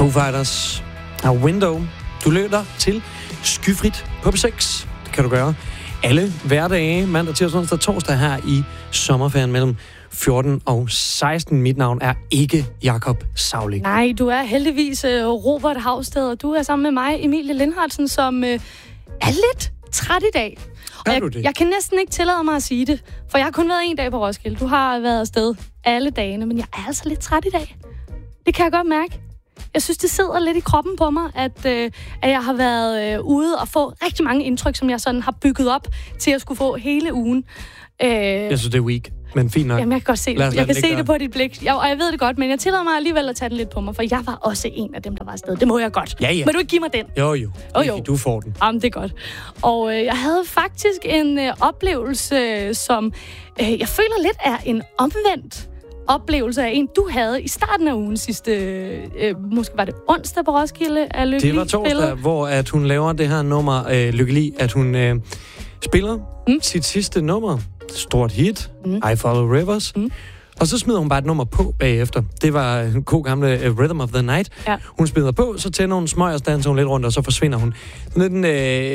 Foo Fighters og Window. Du lytter til Skyfrit på P6. Det kan du gøre alle hverdage, mandag, tirsdag, onsdag, torsdag her i sommerferien mellem 14 og 16. Mit navn er ikke Jakob Saulik. Nej, du er heldigvis Robert Havsted, og du er sammen med mig, Emilie Lindhartsen, som er lidt træt i dag. Og jeg kan næsten ikke tillade mig at sige det, for jeg har kun været en dag på Roskilde. Du har været afsted alle dagene, men jeg er altså lidt træt i dag. Det kan jeg godt mærke. Jeg synes, det sidder lidt i kroppen på mig, at jeg har været ude og få rigtig mange indtryk, som jeg sådan har bygget op til at skulle få hele ugen. Jeg synes, det er weak, men fint nok. Jamen, jeg kan godt se det. Jeg kan se det på dit blik. Og jeg ved det godt, men jeg tillader mig alligevel at tage den lidt på mig, for jeg var også en af dem, der var afsted. Det må jeg godt. Ja. Må du ikke give mig den? Jo. Du får den. Jamen, det er godt. Og jeg havde faktisk en oplevelse, som jeg føler lidt er en omvendt oplevelse af en, du havde i starten af ugen sidste, måske var det onsdag på Roskilde, af Lykke Li. Det var torsdag, hvor at hun laver det her nummer, Lykke Li, at hun spiller sit sidste nummer, stort hit, I Follow Rivers, og så smider hun bare et nummer på bagefter. Det var en god gamle Rhythm of the Night. Ja. Hun smider på, så tænder hun smøger, så danser hun lidt rundt, og så forsvinder hun. Sådan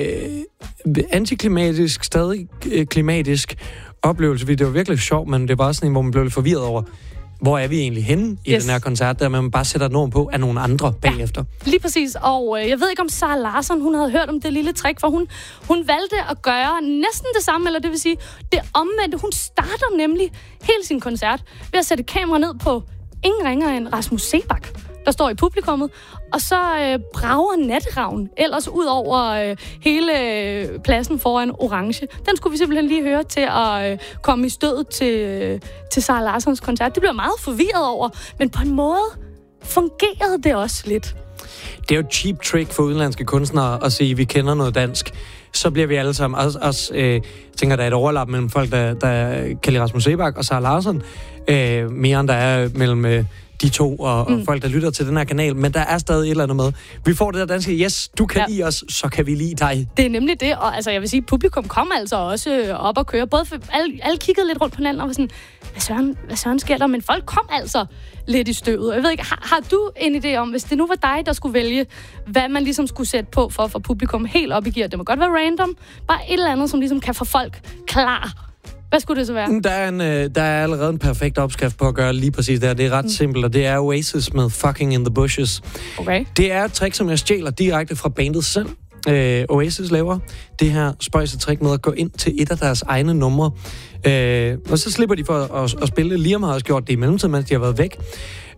en antiklimatisk, stadig klimatisk oplevelse. Det var virkelig sjovt, men det var sådan en, hvor man blev lidt forvirret over, hvor er vi egentlig henne i den her koncert, der man bare sætter et nummer på af nogle andre bagefter. Ja, lige præcis. Og jeg ved ikke, om Sara Larsson, hun havde hørt om det lille trick, for hun valgte at gøre næsten det samme, eller det vil sige, det omvendte. Hun starter nemlig hele sin koncert ved at sætte kamera ned på ingen ringer end Rasmus Seebach, der står i publikummet, og så brager Natteravn ellers ud over hele pladsen foran Orange. Den skulle vi simpelthen lige høre til at komme i stødet til Sara Larssons koncert. Det blev meget forvirret over, men på en måde fungerede det også lidt. Det er jo et cheap trick for udenlandske kunstnere at sige, at vi kender noget dansk. Så bliver vi alle sammen også tænker, der er et overlap mellem folk, der kan lide Rasmus Seebach og Sara Larsson, mere end der er mellem de to og folk, der lytter til den her kanal, men der er stadig et eller andet med. Vi får det der danske, yes, du kan lide os, så kan vi lide dig. Det er nemlig det, og altså, jeg vil sige, publikum kom altså også op og køre. Både for, alle kiggede lidt rundt på hinanden og var sådan, hvad søren sker der? Men folk kom altså lidt i støvet. Jeg ved ikke, har du en idé om, hvis det nu var dig, der skulle vælge, hvad man ligesom skulle sætte på for at få publikum helt op i gear? Det må godt være random. Bare et eller andet, som ligesom kan få folk klar. Hvad skulle det så være? Der er allerede en perfekt opskrift på at gøre lige præcis det her. Det er ret simpelt, og det er Oasis med Fucking in the Bushes. Okay. Det er et trick, som jeg stjæler direkte fra bandet selv. Oasis laver det her spøjse trick med at gå ind til et af deres egne numre. Og så slipper de for at spille. Liam har også gjort det i mellemtiden, mens de har været væk.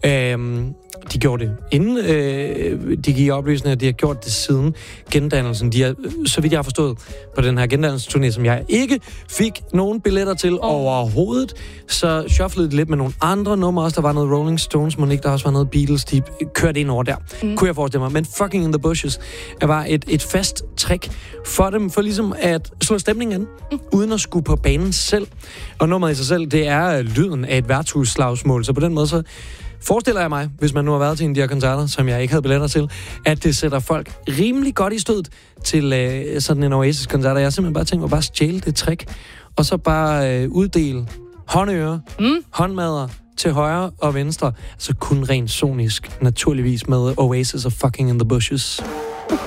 De gjorde det inden de gik i oplysning, de har gjort det siden gendannelsen. De har, så vidt jeg har forstået, på den her gendannelsesturné, som jeg ikke fik nogen billetter til overhovedet, så shufflede de lidt med nogle andre numre også. Der var noget Rolling Stones, Monique, der også var noget Beatles, de kørte ind over der. Kunne jeg forestille mig. Men Fucking in the Bushes var et fast trick for dem, for ligesom at slå stemningen an, uden at skulle på banen selv. Og nummeret i sig selv, det er lyden af et værtshusslagsmål. Så på den måde, så forestiller jeg mig, hvis man nu har været til en af de her koncerter, som jeg ikke havde billetter til, at det sætter folk rimelig godt i stødet til sådan en Oasis-koncert. Jeg har simpelthen bare tænkt mig bare stjæle det trick, og så bare uddele håndører, håndmadder til højre og venstre. Altså kun rent sonisk, naturligvis med Oasis og Fucking in the Bushes.